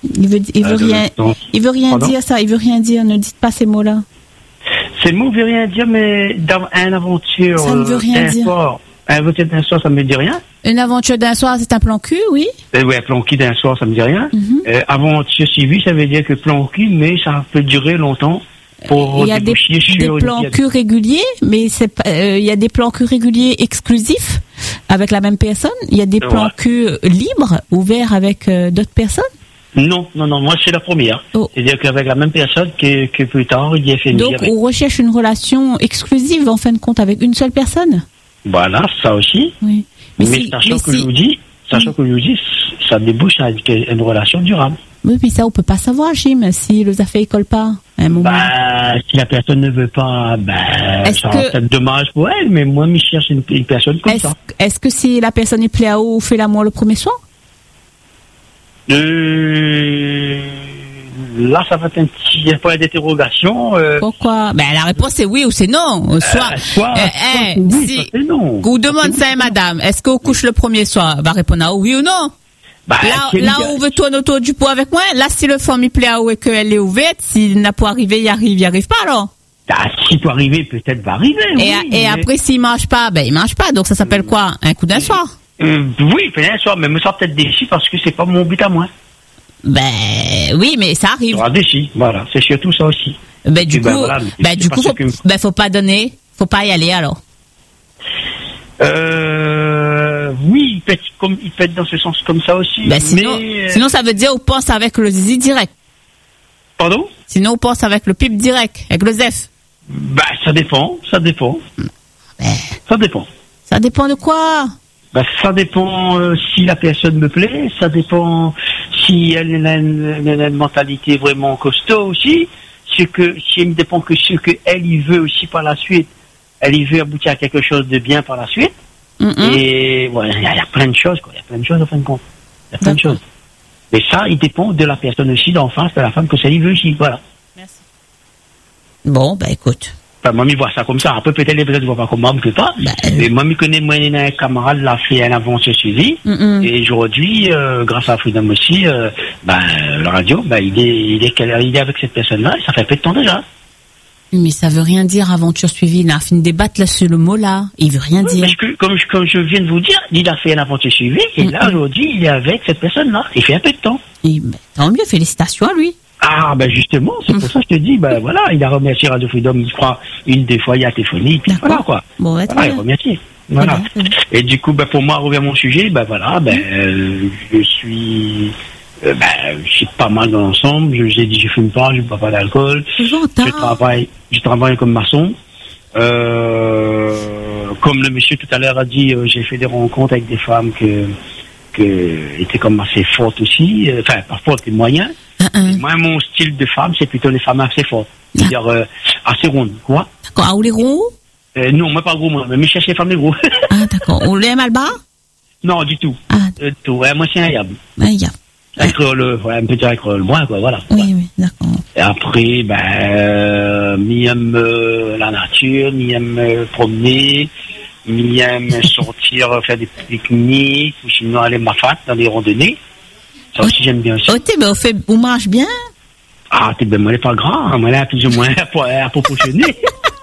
Il veut rien dire ça. Il veut rien dire. Ne dites pas ces mots-là. Ces mots ne veut rien dire, mais dans une aventure ça ne veut rien dire. Un aventure d'un soir, ça me dit rien. Une aventure d'un soir, c'est un plan cul, oui. Oui, un plan cul d'un soir, ça me dit rien. Aventure suivie, ça veut dire que plan cul, mais ça peut durer longtemps. Il y a des plans cul réguliers, mais il y a des plans cul réguliers exclusifs avec la même personne. Il y a des plans cul libres, ouverts avec d'autres personnes. Non, moi c'est la première. C'est-à-dire qu'avec la même personne que plus tard, il y a fait. Donc on recherche une relation exclusive en fin de compte avec une seule personne. Voilà, ça aussi. Oui. Mais sachant que je vous dis, ça débouche à une relation durable. Oui, puis ça on peut pas savoir, Jim, si les affaires ne collent pas à un moment. Si la personne ne veut pas, ça va être dommage pour elle, mais moi je cherche une personne comme ça. Est-ce que si la personne est plaît à haut, fait l'amour le premier soir? Là, ça va être un petit point d'interrogation. Pourquoi? La réponse c'est oui ou c'est non. Soit oui, c'est non. Vous demande ça à madame, est-ce qu'on couche le premier soir? Va répondre à oui ou non. Là où veut tourner autour du pot avec moi, là si le femme il plaît à haut et qu'elle est ouverte, s'il n'a pas arrivé, il arrive pas alors. S'il peut arriver, peut-être va arriver. Après s'il marche pas, il marche pas. Donc ça s'appelle quoi? Un coup d'un soir. Oui, un soir, mais me sort peut-être déçu parce que c'est pas mon but à moi. Oui, mais ça arrive. Ça déçu, voilà, c'est surtout ça aussi. Du coup, faut pas donner, faut pas y aller alors. Oui, il peut être dans ce sens comme ça aussi. Sinon, ça veut dire on pense avec le zizi direct. Pardon? Sinon, on pense avec le pipe direct, avec le zef. Ça dépend. Ça dépend. Ça dépend de quoi? Ça dépend si la personne me plaît, ça dépend si elle a une mentalité vraiment costaud aussi, si elle me dépend que ce qu'elle y veut aussi par la suite, elle y veut aboutir à quelque chose de bien par la suite. Et voilà, il y a plein de choses, quoi. Il y a plein de choses en fin de compte. Il y a plein de choses. Mais ça, il dépend de la personne aussi, d'en face, de la femme que ça y veut aussi, voilà. Merci. Bon, écoute. Moi, je vois ça comme ça. Après, peut-être les personnes ne voient pas comme moi, je ne sais pas. Mais moi, je connais, un camarade, l'a fait un aventure suivi. Et aujourd'hui, grâce à Freedom aussi, la radio, il est avec cette personne-là, ça fait un peu de temps déjà. Mais ça veut rien dire, aventure suivie. Il a fini de débattre là sur le mot-là. Il veut rien dire. Comme je viens de vous dire, il a fait une aventure suivie. Et là, aujourd'hui, il est avec cette personne-là. Il fait un peu de temps. Tant mieux, félicitations à lui. Justement, c'est pour ça que je te dis, voilà, il a remercié Radio Freedom, je crois, une des fois, il a téléphoné, puis voilà, quoi. Bon, il a remercié. Voilà. Et du coup, pour moi, revient mon sujet, je suis, j'ai pas mal dans l'ensemble, j'ai dit, je fume pas, je bois pas d'alcool. Je travaille comme maçon. Comme le monsieur tout à l'heure a dit, j'ai fait des rencontres avec des femmes que étaient comme assez fortes aussi, pas fortes, mais moyens. Moi, mon style de femme, c'est plutôt les femmes assez fortes. C'est-à-dire, assez rondes, quoi. D'accord. Ou les ronds? Non, moi pas gros, moi. Mais je cherche les femmes les gros. D'accord. On les mal bas? Non, du tout. Moi, c'est un yab. Un yab. Avec un petit avec le brun, quoi, voilà. Oui, d'accord. Et après, mi aime la nature, mi aime promener, mi aime sortir, faire des pique-niques, ou sinon aller m'affater dans les randonnées. Ça aussi, j'aime bien aussi. On marche bien? Moi, elle est pas grand, moi, elle est plus ou moins à proportionner.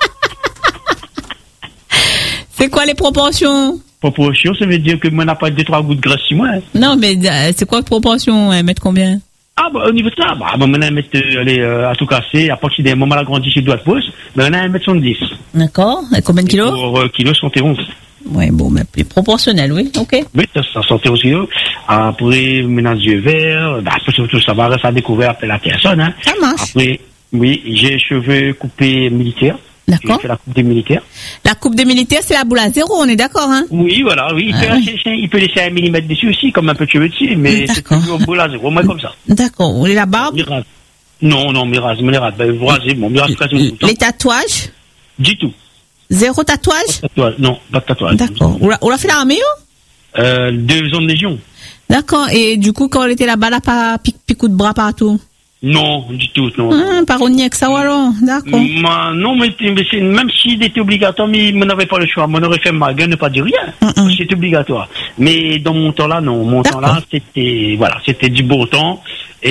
C'est quoi les proportions? Proportion, ça veut dire que moi, n'a pas 2-3 gouttes de graisse sur moi. Non, mais c'est quoi la proportion? Mettre combien? Au niveau de ça, on a mettre, à tout casser, à part que si des moments la grandit chez doigts de pouce, on a 1m70. D'accord. Et combien de kilos? Pour kilos, 71. Oui, mais plus proportionnel, oui, ok. Oui, ça 71 kilos. Après, ménage yeux verts, surtout, ça va rester à découvrir après la personne, hein. Ça marche. Après, oui, j'ai les cheveux coupés militaires. D'accord. J'ai fait la coupe des militaires. La coupe des militaires, c'est la boule à zéro, on est d'accord, hein? Oui, voilà, oui. Il peut laisser 1 millimètre dessus aussi, comme un peu de cheveux dessus, mais c'est toujours boule à zéro, moi, comme ça. D'accord. Ou la barbe? Non, me rase, vous rasez, me rase presque tout le temps. Les tatouages? Du tout. Zéro tatouage? Non, pas de tatouage. D'accord. On l'a fait l'armée, 2 ans de légion. D'accord. Et du coup, quand on était là-bas, là, pas picou de bras partout? Non, du tout, non. Par avec ça, alors. D'accord. Non, mais même s'il était obligatoire, mais je n'avais pas le choix. On aurait fait ma gueule, ne pas dire rien. C'était obligatoire. Mais dans mon temps-là, non. Mon temps-là, c'était du beau temps.